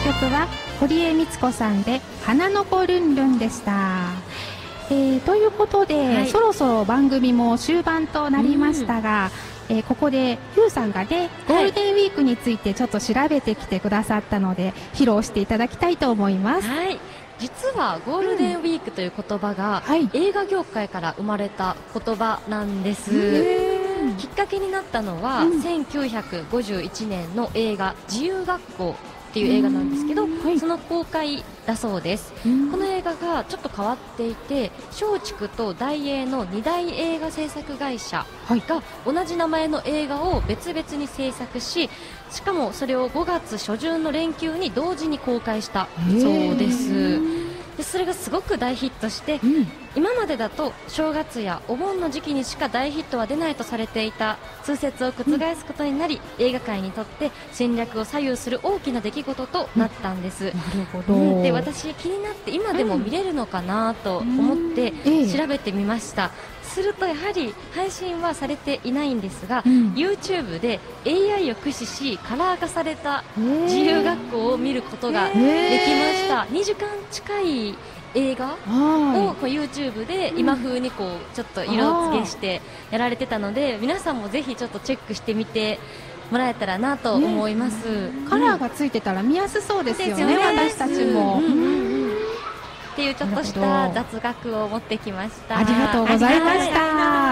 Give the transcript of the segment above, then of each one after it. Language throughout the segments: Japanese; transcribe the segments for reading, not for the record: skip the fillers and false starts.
曲は堀江光子さんで花の子ルンルンでした。ということで、そろそろ番組も終盤となりましたが、ここでゆうさんがねゴールデンウィークについてちょっと調べてきてくださったので、披露していただきたいと思います。 実はゴールデンウィークという言葉が、映画業界から生まれた言葉なんです。きっかけになったのは、1951年の映画自由学校っていう映画なんですけど、その公開だそうです。この映画がちょっと変わっていて、松竹と大映の2大映画制作会社が同じ名前の映画を別々に制作し、しかもそれを5月初旬の連休に同時に公開したそうです。でそれがすごく大ヒットして、今までだと正月やお盆の時期にしか大ヒットは出ないとされていた通説を覆すことになり、映画界にとって戦略を左右する大きな出来事となったんです。で私気になって今でも見れるのかなと思って調べてみました。するとやはり配信はされていないんですが、YouTube で AI を駆使しカラー化された自由学校を見ることができました。2時間近い映画をYouTube で今風にちょっと色付けしてやられてたので、皆さんもぜひちょっとチェックしてみてもらえたらなと思います。 カラーがついてたら見やすそうですよね、私たちも。 っていうちょっとした雑学を持ってきました。 ありがとうございました。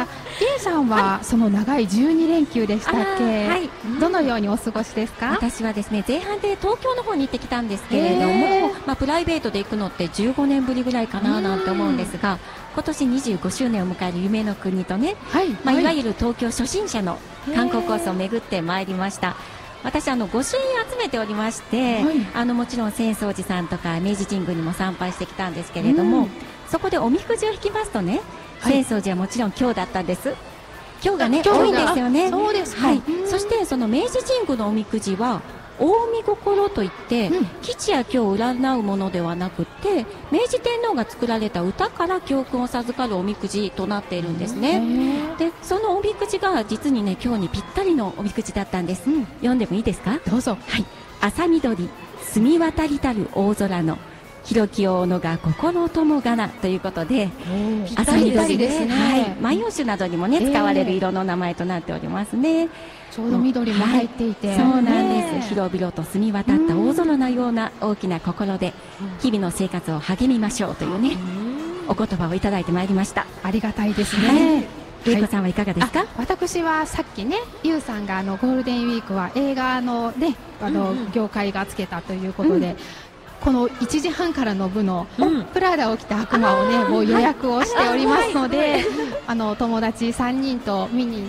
リンさんはその長い12連休でしたっけ、どのようにお過ごしですか？ 私はですね、前半で東京の方に行ってきたんですけれども、プライベートで行くのって15年ぶりぐらいかななんて思うんですが、今年25周年を迎える夢の国とね、いわゆる東京初心者の観光コースを巡ってまいりました。私御朱印集めておりまして、もちろん浅草寺さんとか明治神宮にも参拝してきたんですけれども、そこでおみくじを引きますとね、浅草寺はもちろん今日だったんです。今日がね多いんですよね。 そうですか。そしてその明治神宮のおみくじは大見心といって、吉や今日占うものではなくて、明治天皇が作られた歌から教訓を授かるおみくじとなっているんですね。でそのおみくじが実にね今日にぴったりのおみくじだったんです。読んでもいいですか？ どうぞ。 朝緑澄み渡りたる大空の広き大野が心友がなということで、朝緑ですね。万葉集などにもね使われる色の名前となっておりますね。 ちょうど緑も入っていて、 そうなんです。広々と澄み渡った大空のような大きな心で日々の生活を励みましょうというねお言葉をいただいてまいりました。 ありがたいですね。 玲子さんはいかがですか？ 私はさっきね、ゆうさんがゴールデンウィークは映画のね業界がつけたということで、この1時半からの部のプラダを着た悪魔をねもう予約をしておりますので、友達3人と見に行って、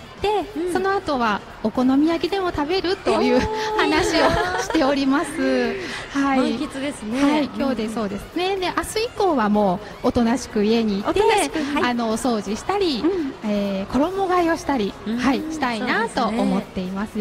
その後はお好み焼きでも食べるという話をしております。 満喫ですね。 今日でそうですね。で明日以降はもうおとなしく家にいて、お掃除したり、衣替えをしたりしたいなと思っています。